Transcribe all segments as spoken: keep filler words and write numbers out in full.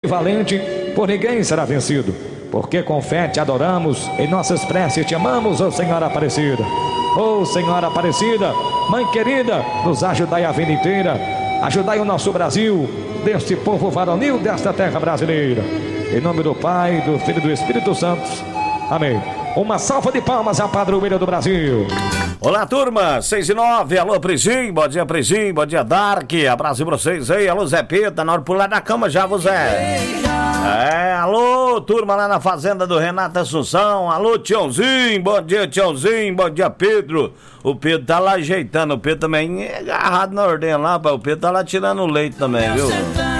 valente, por ninguém será vencido. Porque com fé te adoramos, em nossas preces te amamos, ó Senhora Aparecida. Ó Senhora Aparecida, Mãe querida, nos ajudai a vida inteira. Ajudai o nosso Brasil, deste povo varonil, desta terra brasileira. Em nome do Pai, do Filho e do Espírito Santo. Amém. Uma salva de palmas à padroeira do Brasil. Olá, turma, seis e nove, alô, Prezinho, bom dia, Prezinho, bom dia, Dark, abraço pra vocês aí, alô, Zé Pedro, tá na hora de pular da cama já, Zé. É, alô, turma lá na fazenda do Renato Assunção, alô, Tiãozinho, bom dia, Tiãozinho, bom dia, Pedro. O Pedro tá lá ajeitando, o Pedro também é agarrado na ordem lá, o Pedro tá lá tirando o leite também, viu?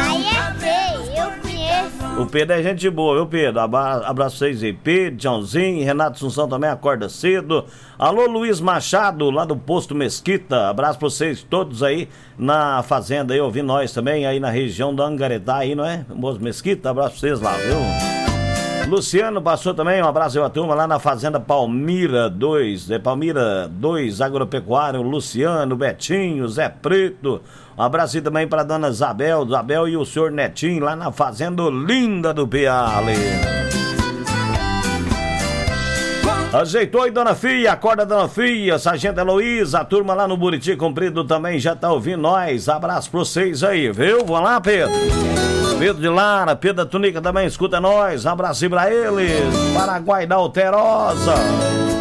O Pedro é gente boa, viu, Pedro? Abra- abraço vocês aí, Pedro, Joãozinho, Renato Assunção também acorda cedo. Alô, Luiz Machado, lá do Posto Mesquita. Abraço pra vocês todos aí na fazenda aí, ouvindo nós também aí na região do Angaretá aí, não é? Posto Mesquita, abraço pra vocês lá, viu? Luciano passou também, um abraço aí a turma lá na fazenda Palmira dois, é Palmira dois, Agropecuário, Luciano, Betinho, Zé Preto. Um abraço aí também pra dona Isabel, Isabel e o senhor Netinho lá na fazenda Linda do Piale. Ajeitou aí, dona Fia, acorda, dona Fia, Sargento Heloísa, a turma lá no Buriti Comprido também já tá ouvindo nós. Abraço pra vocês aí, viu? Vamos lá, Pedro. Pedro de Lara, Pedro da Tunica também escuta nós. Um abraço aí pra eles. Paraguai da Alterosa.